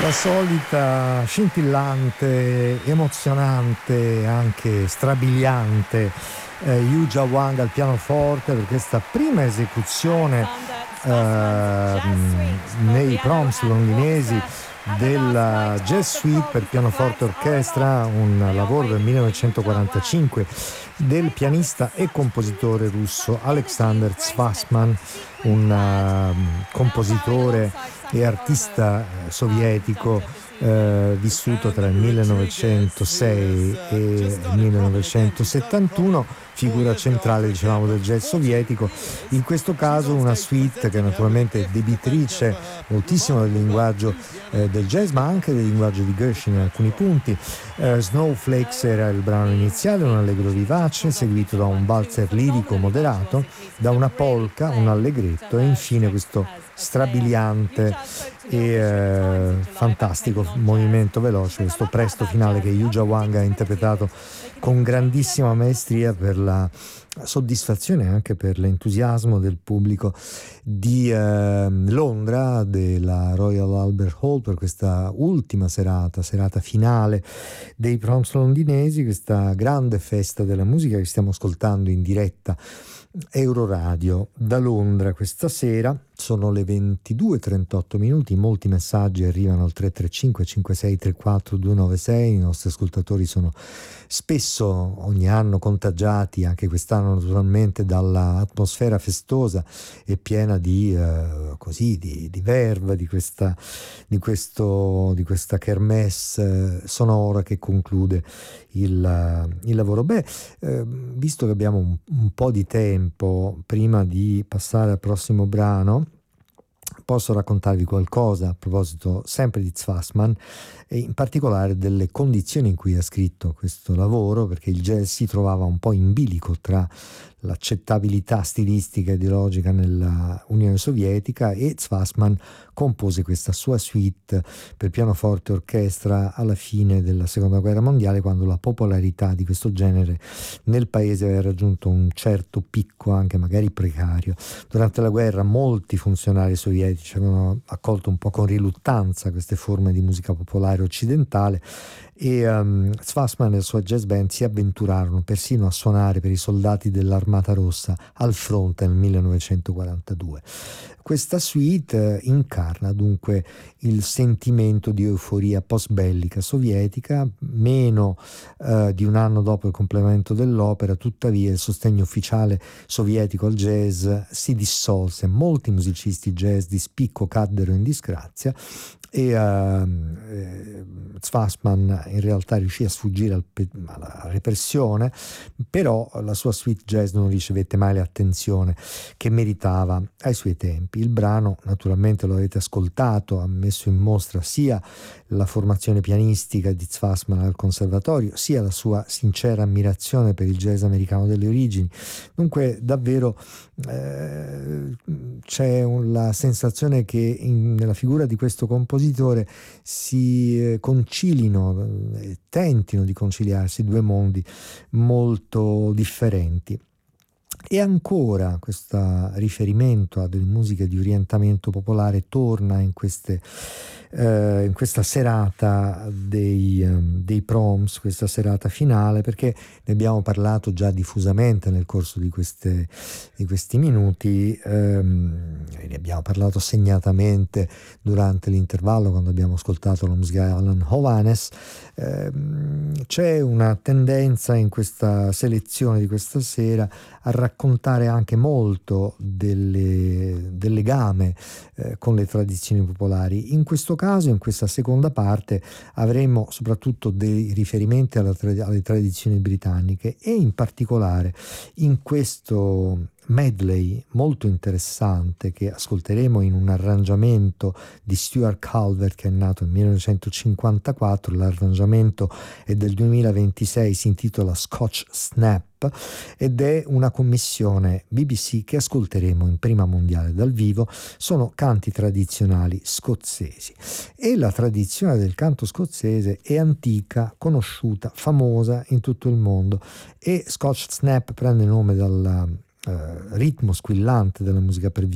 La solita scintillante, emozionante, anche strabiliante Yuja Wang al pianoforte per questa prima esecuzione nei Proms londinesi della Jazz Suite per pianoforte orchestra, un lavoro del 1945 del pianista e compositore russo Alexander Tzfasman, un compositore e artista sovietico vissuto tra il 1906 e il 1971, figura centrale, dicevamo, del jazz sovietico. In questo caso una suite che naturalmente è debitrice moltissimo del linguaggio del jazz, ma anche del linguaggio di Gershwin in alcuni punti. Snowflakes era il brano iniziale, un allegro vivace seguito da un valzer lirico moderato, da una polka, un allegretto e infine questo strabiliante e fantastico movimento veloce, questo presto finale che Yuja Wang ha interpretato con grandissima maestria, per la soddisfazione e anche per l'entusiasmo del pubblico di Londra, della Royal Albert Hall, per questa ultima serata finale dei Proms londinesi, questa grande festa della musica che stiamo ascoltando in diretta Euroradio da Londra questa sera. Sono le 22:38, molti messaggi arrivano al 335 5634 296, i nostri ascoltatori sono spesso, ogni anno, contagiati, anche quest'anno naturalmente, dall'atmosfera festosa e piena di verve, di questa kermesse sonora che conclude il lavoro. Visto che abbiamo un po' di tempo prima di passare al prossimo brano, posso raccontarvi qualcosa a proposito sempre di Tzfasman e in particolare delle condizioni in cui ha scritto questo lavoro, perché il jazz si trovava un po' in bilico tra l'accettabilità stilistica e ideologica nella Unione Sovietica, e Tzfasman compose questa sua suite per pianoforte e orchestra alla fine della Seconda Guerra Mondiale, quando la popolarità di questo genere nel paese aveva raggiunto un certo picco, anche magari precario. Durante la guerra molti funzionari sovietici avevano accolto un po' con riluttanza queste forme di musica popolare occidentale, e Tzfasman e la sua jazz band si avventurarono persino a suonare per i soldati dell'Armata Rossa al fronte nel 1942. Questa suite incarna dunque il sentimento di euforia post-bellica sovietica. Meno di un anno dopo il completamento dell'opera, tuttavia, il sostegno ufficiale sovietico al jazz si dissolse. Molti musicisti jazz di spicco caddero in disgrazia, e Tzfasman in realtà riuscì a sfuggire alla repressione, però la sua suite jazz non ricevette mai l'attenzione che meritava ai suoi tempi. Il brano, naturalmente, lo avete ascoltato, ha messo in mostra sia la formazione pianistica di Tzfasman al conservatorio, sia la sua sincera ammirazione per il jazz americano delle origini. Dunque davvero c'è la sensazione che nella figura di questo compositore si concilino, tentino di conciliarsi due mondi molto differenti. E ancora questo riferimento a delle musiche di orientamento popolare torna in questa serata dei Proms, questa serata finale, perché ne abbiamo parlato già diffusamente nel corso di questi minuti, ne abbiamo parlato segnatamente durante l'intervallo quando abbiamo ascoltato la musica di Alan Hovhaness. C'è una tendenza in questa selezione di questa sera a raccontare anche molto del legame con le tradizioni popolari. In questo caso, in questa seconda parte, avremo soprattutto dei riferimenti alle tradizioni britanniche, e in particolare in questo medley molto interessante che ascolteremo in un arrangiamento di Stuart Calvert, che è nato nel 1954. L'arrangiamento è del 2026, si intitola Scotch Snap ed è una commissione BBC che ascolteremo in prima mondiale dal vivo. Sono canti tradizionali scozzesi, e la tradizione del canto scozzese è antica, conosciuta, famosa in tutto il mondo, e Scotch Snap prende nome dal ritmo squillante della musica per